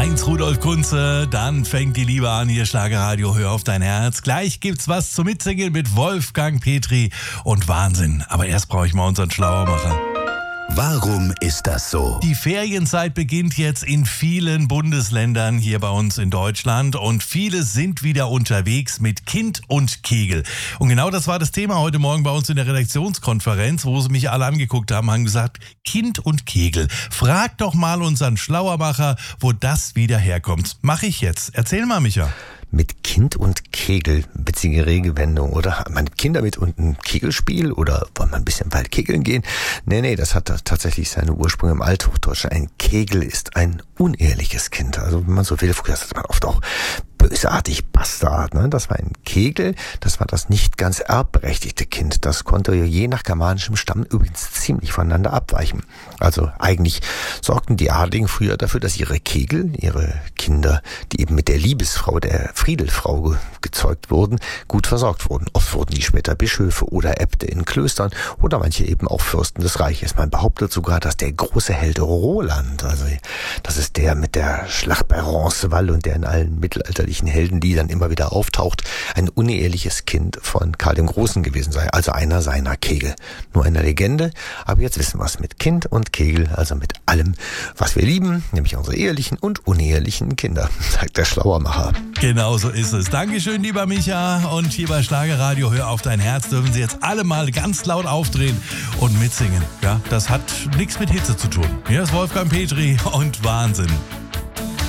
Heinz-Rudolf Kunze, dann fängt die Liebe an, hier Schlagerradio, hör auf dein Herz. Gleich gibt's was zum Mitsingen mit Wolfgang Petri und Wahnsinn. Aber erst brauche ich mal unseren Schlauermacher. Warum ist das so? Die Ferienzeit beginnt jetzt in vielen Bundesländern hier bei uns in Deutschland und viele sind wieder unterwegs mit Kind und Kegel. Und genau das war das Thema heute Morgen bei uns in der Redaktionskonferenz, wo sie mich alle angeguckt haben gesagt, Kind und Kegel. Frag doch mal unseren Schlauermacher, wo das wieder herkommt. Mach ich jetzt. Erzähl mal, Micha. Mit Kind und Kegel, witzige Redewendung, oder? Hat man Kinder mit und ein Kegelspiel oder wollen wir ein bisschen weit kegeln gehen? Nee, das hat tatsächlich seine Ursprünge im Althochdeutschen. Ein Kegel ist ein uneheliches Kind. Also wenn man so will, früher sagt man oft auch bösartig Bastard, ne? Das war ein Kegel, das war das nicht ganz erbberechtigte Kind. Das konnte je nach germanischem Stamm übrigens ziemlich voneinander abweichen. Also eigentlich sorgten die Adligen früher dafür, dass ihre Kegel, ihre Kinder, die eben mit der Liebesfrau, der Friedelfrau gezeugt wurden, gut versorgt wurden. Oft wurden die später Bischöfe oder Äbte in Klöstern oder manche eben auch Fürsten des Reiches. Man behauptet sogar, dass der große Held Roland, also das ist der mit der Schlacht bei Roncesvalles und der in allen mittelalterlichen Heldenliedern immer wieder auftaucht, ein uneheliches Kind von Karl dem Großen gewesen sei, also einer seiner Kegel. Nur eine Legende, aber jetzt wissen wir es mit Kind und Kegel, also mit allem, was wir lieben, nämlich unsere ehelichen und unehelichen Kinder, sagt der Schlauermacher. Genau so ist es. Dankeschön, lieber Micha. Und hier bei Schlagerradio, hör auf dein Herz, dürfen Sie jetzt alle mal ganz laut aufdrehen und mitsingen. Ja, das hat nichts mit Hitze zu tun. Hier ist Wolfgang Petri und Wahnsinn.